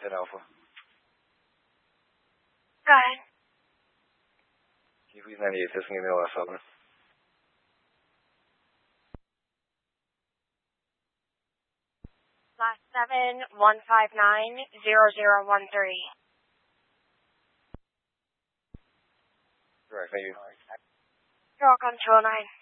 10 Alpha. Go ahead. Can you please 98 this and give me the last number? Last 7-159-0013. Correct, thank you. You're welcome, 209.